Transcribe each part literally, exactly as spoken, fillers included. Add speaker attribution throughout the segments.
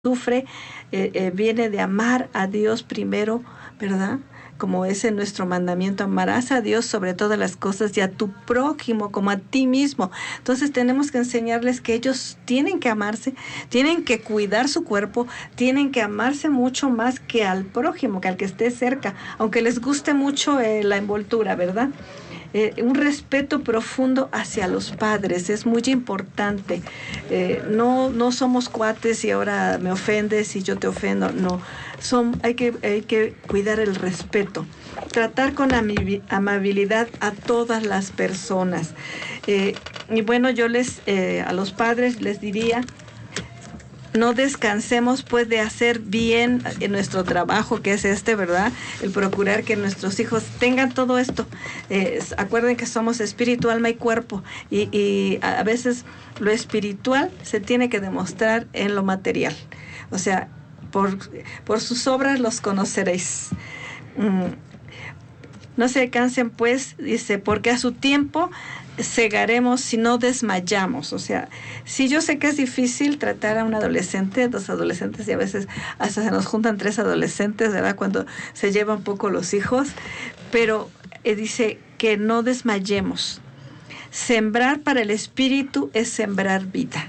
Speaker 1: sufre, eh, eh, viene de amar a Dios primero, ¿verdad? Como es en nuestro mandamiento, amarás a Dios sobre todas las cosas y a tu prójimo como a ti mismo. Entonces tenemos que enseñarles que ellos tienen que amarse, tienen que cuidar su cuerpo, tienen que amarse mucho más que al prójimo, que al que esté cerca, aunque les guste mucho eh, la envoltura, ¿verdad? Eh, un respeto profundo hacia los padres es muy importante. Eh, no, no somos cuates y ahora me ofendes y yo te ofendo. No, Son, hay, que, hay que cuidar el respeto. Tratar con amabilidad a todas las personas. Eh, y bueno, yo les, eh, a los padres les diría, no descansemos pues de hacer bien en nuestro trabajo, que es este, ¿verdad? El procurar que nuestros hijos tengan todo esto. Eh, acuerden que somos espíritu, alma y cuerpo, y, y a veces lo espiritual se tiene que demostrar en lo material. O sea, por, por sus obras los conoceréis. Mm. No se cansen pues, dice, porque a su tiempo cegaremos si no desmayamos. O sea, si yo sé que es difícil tratar a un adolescente, dos adolescentes, y a veces hasta se nos juntan tres adolescentes, ¿verdad? Cuando se llevan un poco los hijos, pero eh, dice que no desmayemos. Sembrar para el espíritu es sembrar vida.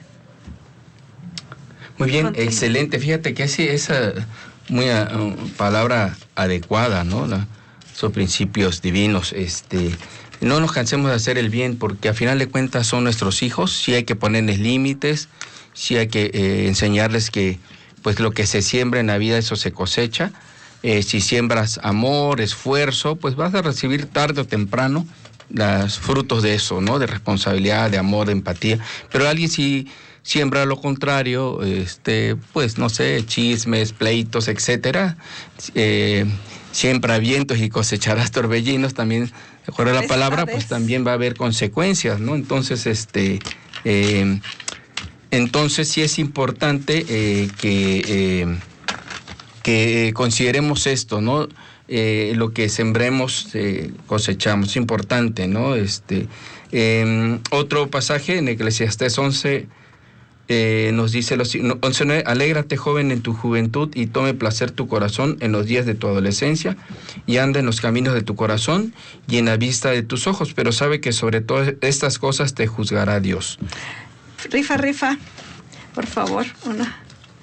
Speaker 2: Muy bien,
Speaker 1: Continúa.
Speaker 2: Excelente. Fíjate que sí, esa muy uh, palabra adecuada, ¿no? La, son principios divinos. Este, no nos cansemos de hacer el bien, porque a final de cuentas son nuestros hijos. Sí hay que ponerles límites, sí hay que eh, enseñarles que pues lo que se siembra en la vida, eso se cosecha. Eh, si siembras amor, esfuerzo, pues vas a recibir tarde o temprano los frutos de eso, ¿no? De responsabilidad, de amor, de empatía. Pero alguien si siembra lo contrario, este, pues no sé, chismes, pleitos, etcétera, eh, siembra vientos y cosecharás torbellinos, también, de acuerdo a la palabra, pues también va a haber consecuencias, ¿no? Entonces, este, eh, entonces sí es importante eh, que, eh, que consideremos esto, ¿no? Eh, lo que sembremos, eh, cosechamos, es importante, ¿no? Este, eh, otro pasaje en Eclesiastés once, Eh, nos dice los once nueve, alégrate joven en tu juventud y tome placer tu corazón en los días de tu adolescencia y anda en los caminos de tu corazón y en la vista de tus ojos, pero sabe que sobre todas estas cosas te juzgará Dios.
Speaker 1: Rifa, rifa, por favor, una.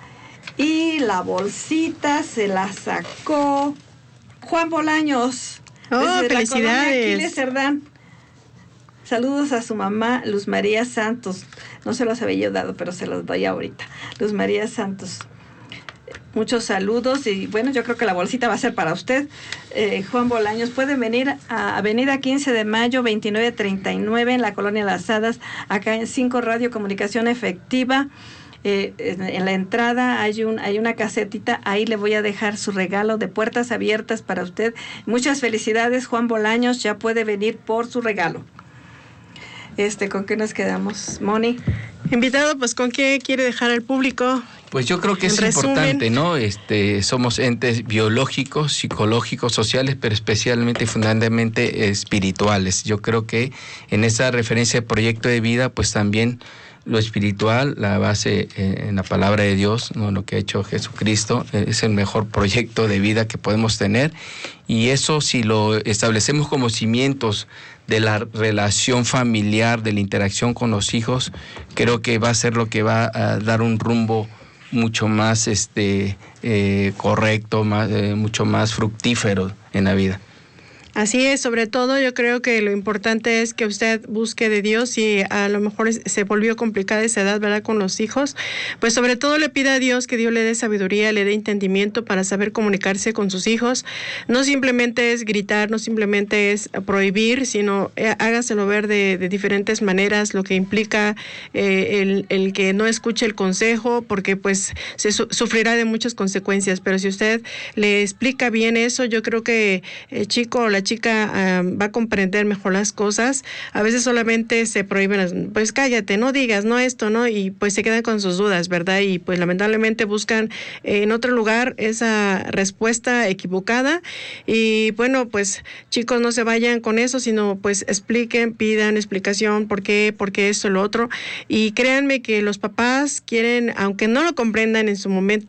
Speaker 1: Y la bolsita se la sacó Juan Bolaños.
Speaker 3: Oh, felicidades.
Speaker 1: Aquiles Cerdán. Saludos a su mamá, Luz María Santos. No se los había yo dado, pero se los doy ahorita. Luz María Santos. Muchos saludos y bueno, yo creo que la bolsita va a ser para usted. Eh, Juan Bolaños, pueden venir a Avenida quince de mayo, veintinueve treinta y nueve, en la Colonia Las Hadas, acá en cinco Radio Comunicación Efectiva. Eh, en, en la entrada hay un hay una casetita, ahí le voy a dejar su regalo de puertas abiertas para usted. Muchas felicidades, Juan Bolaños, ya puede venir por su regalo. Este, ¿con qué nos quedamos, Moni?
Speaker 3: Invitado, pues, ¿con qué quiere dejar al público?
Speaker 2: Pues yo creo que es resumen. Importante, ¿no? Este, somos entes biológicos, psicológicos, sociales, pero especialmente y fundamentalmente espirituales. Yo creo que en esa referencia de proyecto de vida, pues también lo espiritual, la base eh, en la palabra de Dios, ¿no? Lo que ha hecho Jesucristo, eh, es el mejor proyecto de vida que podemos tener. Y eso, si lo establecemos como cimientos de la relación familiar, de la interacción con los hijos, creo que va a ser lo que va a dar un rumbo mucho más este eh, correcto, más, eh, mucho más fructífero en la vida.
Speaker 3: Así es, sobre todo yo creo que lo importante es que usted busque de Dios. Si a lo mejor se volvió complicada esa edad, ¿verdad?, con los hijos, pues sobre todo le pida a Dios que Dios le dé sabiduría, le dé entendimiento para saber comunicarse con sus hijos. No simplemente es gritar, no simplemente es prohibir, sino hágaselo ver de, de diferentes maneras, lo que implica eh, el, el que no escuche el consejo, porque pues se su, sufrirá de muchas consecuencias. Pero si usted le explica bien eso, yo creo que el chico o la la chica um, va a comprender mejor las cosas. A veces solamente se prohíben, pues cállate, no digas, no esto, ¿no? Y pues se quedan con sus dudas, ¿verdad? Y pues lamentablemente buscan eh, en otro lugar esa respuesta equivocada. Y bueno, pues chicos, no se vayan con eso, sino pues expliquen, pidan explicación, por qué, por qué esto, lo otro. Y créanme que los papás quieren, aunque no lo comprendan en su momento,